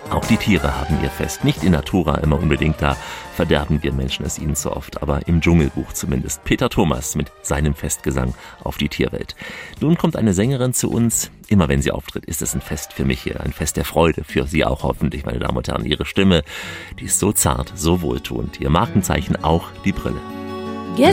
Auch die Tiere haben ihr Fest. Nicht in Natura immer unbedingt, da verderben wir Menschen es ihnen zu oft, aber im Dschungelbuch zumindest. Peter Thomas mit seinem Festgesang auf die Tierwelt. Nun kommt eine Sängerin zu uns. Immer wenn sie auftritt, ist es ein Fest für mich hier, ein Fest der Freude. Für Sie auch hoffentlich, meine Damen und Herren. Ihre Stimme, die ist so zart, so wohltuend. Ihr Markenzeichen auch die Brille.